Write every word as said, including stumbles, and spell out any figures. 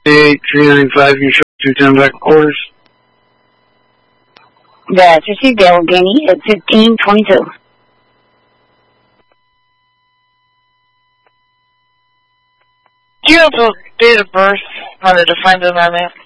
eight three nine five, you show two ten back quarters. That's received, Allegheny at fifteen twenty-two. Do you have the date of birth on the defined amendment?